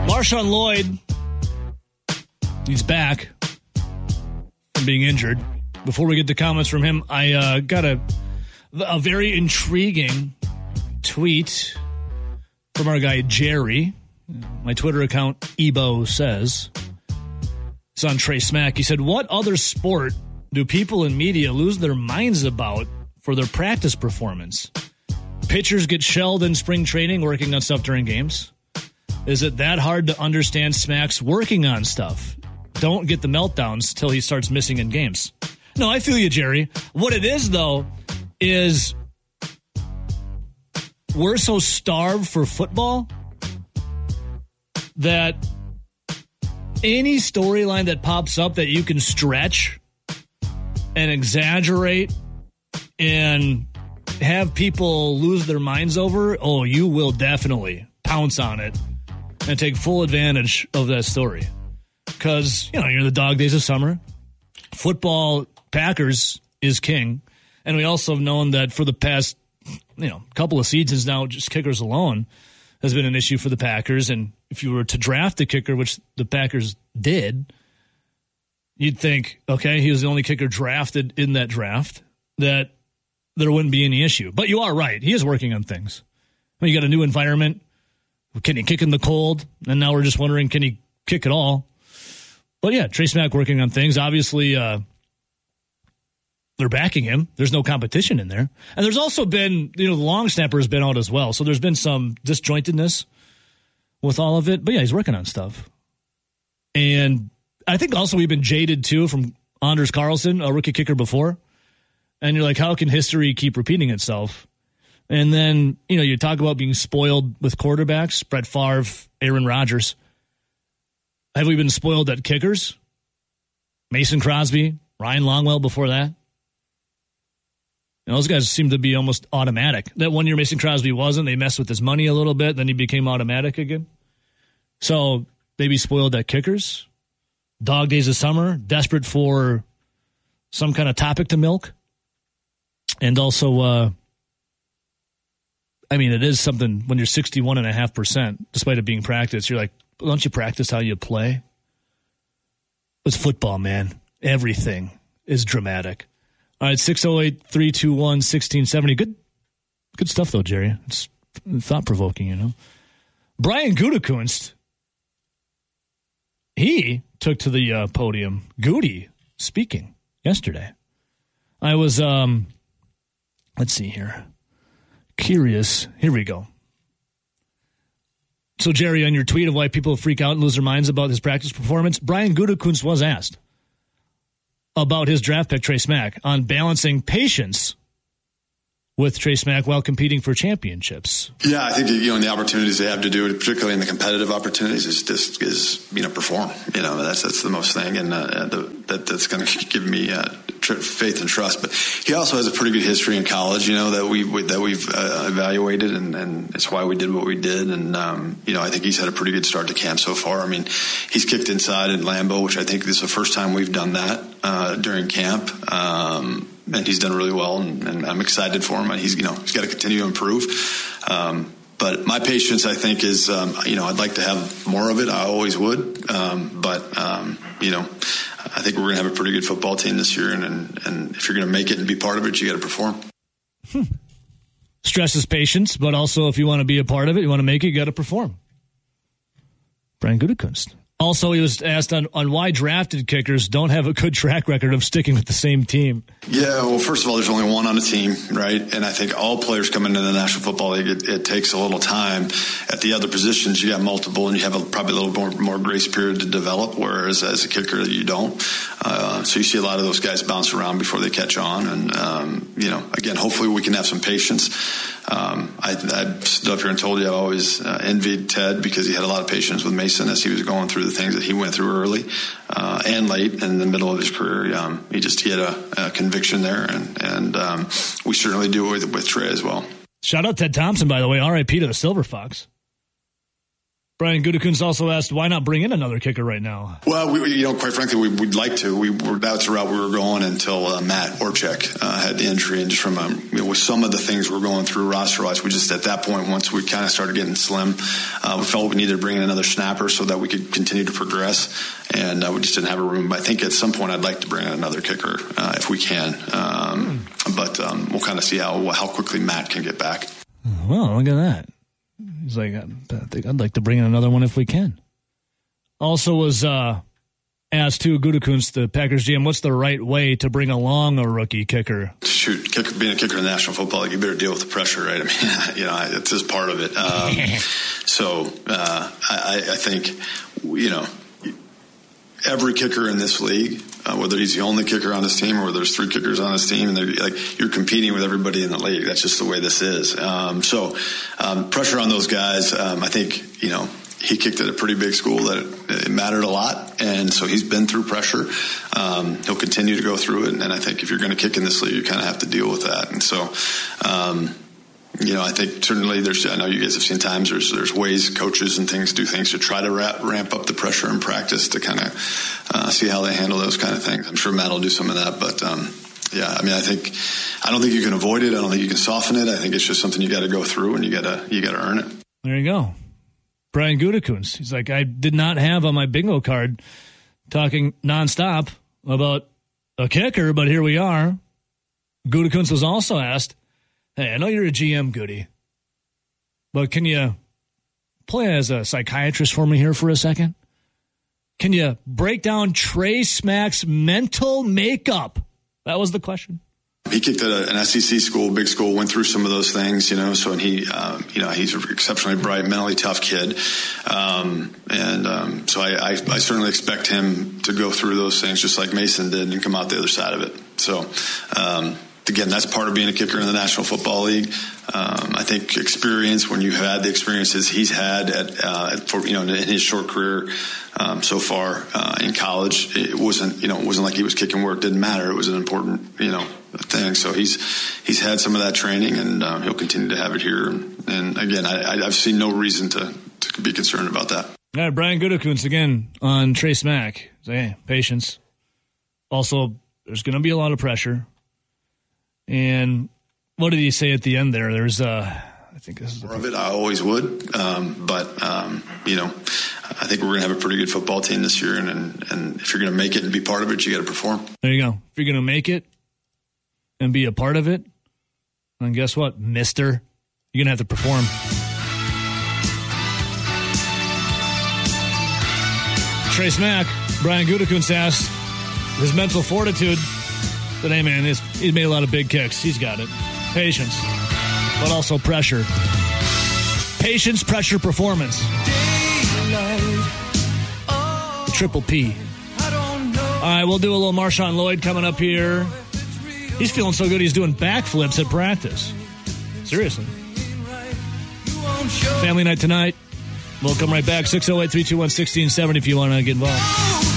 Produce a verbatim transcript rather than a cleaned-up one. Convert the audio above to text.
Marshawn Lloyd, he's back from being injured. Before we get to comments from him, I uh, got a, a very intriguing tweet from our guy Jerry. My Twitter account, Ebo says. It's on Trey Smack. He said, what other sport do people in media lose their minds about for their practice performance? Pitchers get shelled in spring training working on stuff during games. Is it that hard to understand Smack's working on stuff? Don't get the meltdowns till he starts missing in games. No, I feel you, Jerry. What it is, though, is we're so starved for football that any storyline that pops up that you can stretch and exaggerate and have people lose their minds over, oh, you will definitely pounce on it and take full advantage of that story. Because, you know, you're in the dog days of summer. Football, Packers is king. And we also have known that for the past, you know, couple of seasons now, just kickers alone has been an issue for the Packers. And if you were to draft a kicker, which the Packers did, you'd think, okay, he was the only kicker drafted in that draft, that there wouldn't be any issue. But you are right. He is working on things. I mean, you got a new environment. Can he kick in the cold? And now we're just wondering, can he kick at all? But yeah, Trey Smack working on things. Obviously, uh, they're backing him. There's no competition in there. And there's also been, you know, the long snapper has been out as well. So there's been some disjointedness with all of it. But yeah, he's working on stuff. And I think also we've been jaded too from Anders Carlson, a rookie kicker before. And you're like, how can history keep repeating itself? And then, you know, you talk about being spoiled with quarterbacks, Brett Favre, Aaron Rodgers. Have we been spoiled at kickers? Mason Crosby, Ryan Longwell before that. And those guys seem to be almost automatic. That one year Mason Crosby wasn't. They messed with his money a little bit. Then he became automatic again. So maybe spoiled at kickers. Dog days of summer, desperate for some kind of topic to milk. And also, uh, I mean, it is something when you're sixty-one point five percent, despite it being practice, you're like, don't you practice how you play? It's football, man. Everything is dramatic. All right, six oh eight, three two one, one six seven oh. Good good stuff, though, Jerry. It's thought-provoking, you know. Brian Gutekunst, he took to the uh, podium. Goody speaking yesterday. I was, um, let's see here. Curious. Here we go. So, Jerry, on your tweet of why people freak out and lose their minds about his practice performance, Brian Gutekunst was asked about his draft pick, Trey Smack, on balancing patience with Trey Smack while competing for championships. Yeah, I think, you know, the opportunities they have to do it, particularly in the competitive opportunities, is just, is, you know, perform. You know, that's that's the most thing, and uh, the, that that's going to give me uh, tr- faith and trust. But he also has a pretty good history in college, you know, that we, we that we've uh, evaluated, and, and it's why we did what we did. And um, you know, I think he's had a pretty good start to camp so far. I mean, he's kicked inside at Lambeau, which I think this is the first time we've done that uh, during camp. Um, And he's done really well, and, and I'm excited for him. And he's, you know, he's got to continue to improve. Um, but my patience, I think, is, um, you know, I'd like to have more of it. I always would. Um, but, um, you know, I think we're going to have a pretty good football team this year. And, and, and if you're going to make it and be part of it, you got to perform. Hmm. Stresses patience, but also if you want to be a part of it, you want to make it, you got to perform. Brian Gutekunst. Also, he was asked on, on why drafted kickers don't have a good track record of sticking with the same team. Yeah, well, first of all, there's only one on a team, right? And I think all players come into the National Football League, it, it takes a little time. At the other positions, you got multiple, and you have a, probably a little more, more grace period to develop, whereas as a kicker, you don't. Uh, so you see a lot of those guys bounce around before they catch on. And, um, you know, again, hopefully we can have some patience. Um, I, I stood up here and told you I always uh, envied Ted because he had a lot of patience with Mason as he was going through the things that he went through early uh, and late and in the middle of his career. Um, he just he had a, a conviction there, and, and um, we certainly do it with, with Trey as well. Shout out Ted Thompson, by the way. R I P to the Silver Fox. Brian Gutekunst also asked, why not bring in another kicker right now? Well, we, you know, quite frankly, we, we'd like to. We were, that's the route we were going until uh, Matt Orchek uh, had the injury. And just from um, you know, with some of the things we're going through roster-wise, we just, at that point, once we kind of started getting slim, uh, we felt we needed to bring in another snapper so that we could continue to progress. And uh, we just didn't have a room. But I think at some point I'd like to bring in another kicker uh, if we can. Um, mm. But um, we'll kind of see how how quickly Matt can get back. Well, look at that. He's like, I think I'd like to bring in another one if we can. Also was uh, asked to Gutekunst, the Packers G M, what's the right way to bring along a rookie kicker? Shoot, kicker, being a kicker in the National Football League, you better deal with the pressure, right? I mean, you know, it's just part of it. Um, so uh, I, I think, you know, every kicker in this league, uh, whether he's the only kicker on his team or whether there's three kickers on his team, and they're like, you're competing with everybody in the league. That's just the way this is. Um, so um, pressure on those guys. Um, I think, you know, he kicked at a pretty big school that it, it mattered a lot. And so he's been through pressure. Um, he'll continue to go through it. And, and I think if you're going to kick in this league, you kind of have to deal with that. And so, um, you know, I think certainly there's, I know you guys have seen times there's, there's ways coaches and things do things to try to ra- ramp up the pressure in practice to kind of uh, see how they handle those kind of things. I'm sure Matt will do some of that, but um, yeah, I mean, I think, I don't think you can avoid it. I don't think you can soften it. I think it's just something you got to go through and you got to, you got to earn it. There you go. Brian Gutekunst. He's like, I did not have on my bingo card talking nonstop about a kicker, but here we are. Gutekunst was also asked, hey, I know you're a G M, Goody, but can you play as a psychiatrist for me here for a second? Can you break down Trey Smack's mental makeup? That was the question. He kicked at an S E C school, big school, went through some of those things, you know, so and he, um, you know, he's an exceptionally bright, mentally tough kid. Um, and um, so I, I, I certainly expect him to go through those things just like Mason did and come out the other side of it. So, um, again, that's part of being a kicker in the National Football League. Um, I think experience, when you've had the experiences he's had at, uh, for, you know, in his short career um, so far uh, in college, it wasn't, you know, it wasn't like he was kicking where it didn't matter. It was an important, you know, thing. So he's he's had some of that training, and um, he'll continue to have it here. And again, I, I've seen no reason to, to be concerned about that. All right, Brian Gutekunst again on Trey Smack. So, hey, patience. Also, there's going to be a lot of pressure. And what did he say at the end there? There's, uh, I think this is more of it. I always would, um, but um, you know, I think we're going to have a pretty good football team this year, and and, and if you're going to make it and be part of it, you got to perform. There you go. If you're going to make it and be a part of it, then guess what, Mister? You're going to have to perform. Trey Smack, Brian Gutekunst asked his mental fortitude. But hey, man, he's, he's made a lot of big kicks. He's got it. Patience, but also pressure. Patience, pressure, performance. The triple P. All right, we'll do a little Marshawn Lloyd coming up here. He's feeling so good he's doing backflips at practice. Seriously. Family night tonight. We'll come right back. six oh eight, three two one, one six seven zero if you want to get involved.